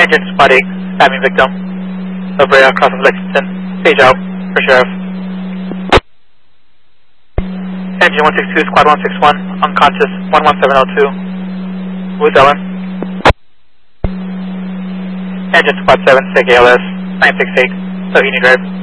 Engine Squad 8, stabbing victim. Over across of Lexington. Page out for sheriff. Engine 162, Squad 161, unconscious, 11702. Who's Ellen? Engine Squad 7, take ALS, 968, Sohini Drive.